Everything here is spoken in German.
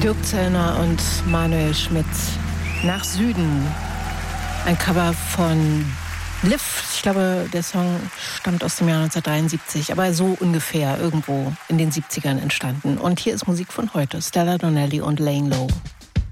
Dirk Zellner und Manuel Schmidt, Nach Süden. Ein Cover von Liv. Ich glaube, der Song stammt aus dem Jahr 1973, aber so ungefähr irgendwo in den 70ern entstanden. Und hier ist Musik von heute, Stella Donnelly und Lane Lowe.